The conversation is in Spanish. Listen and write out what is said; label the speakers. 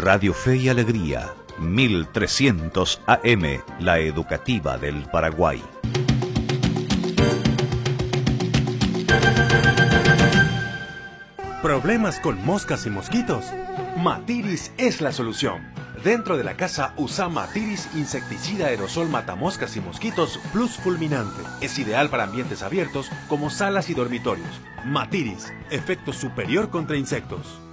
Speaker 1: Radio Fe y Alegría, 1300 AM, la educativa del Paraguay.
Speaker 2: ¿Problemas con moscas y mosquitos? Matiris es la solución. Dentro de la casa usa Matiris insecticida aerosol matamoscas y mosquitos plus fulminante. Es ideal para ambientes abiertos como salas y dormitorios. Matiris, efecto superior contra insectos.